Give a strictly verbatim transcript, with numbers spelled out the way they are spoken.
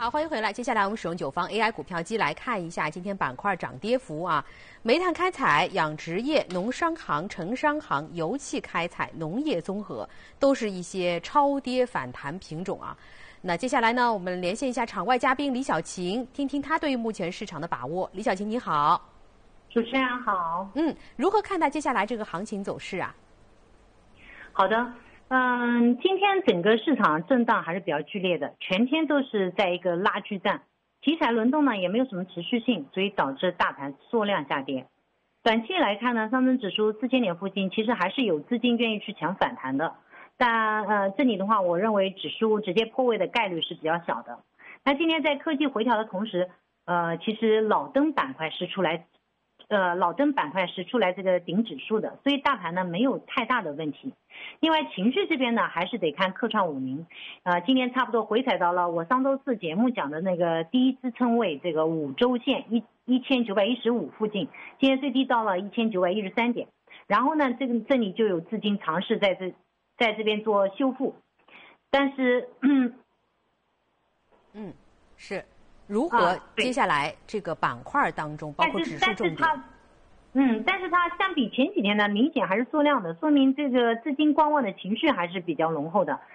好，欢迎回来。接下来我们使用九方 A I 股票机来看一下今天板块涨跌幅啊。煤炭开采、养殖业、农商行、城商行、油气开采、农业综合，都是一些超跌反弹品种啊。那接下来呢，我们连线一下场外嘉宾李小晴，听听他对于目前市场的把握。李小晴，你好。 主持人好。 嗯，如何看待接下来这个行情走势啊？ 好的。嗯，今天整个市场震荡还是比较剧烈的，全天都是在一个拉锯战，题材轮动呢也没有什么持续性，所以导致大盘缩量下跌。短期来看呢，上证指数四千点附近其实还是有资金愿意去抢反弹的，但呃这里的话，我认为指数直接破位的概率是比较小的。那今天在科技回调的同时，呃其实老灯板块是出来。呃，老灯板块是出来这个顶指数的，所以大盘呢没有太大的问题。另外情绪这边呢，还是得看科创五零，呃，今天差不多回踩到了我上周四节目讲的那个第一支撑位，这个五周线一一千九百一十五附近，今天最低到了一千九百一十三点，然后呢，这个这里就有资金尝试在这在这边做修复，但是，嗯， 嗯，是。如何接下来这个板块当中，包括指数重点？ 嗯，但是它相比前几天呢，明显还是缩量的，说明这个资金观望的情绪还是比较浓厚的。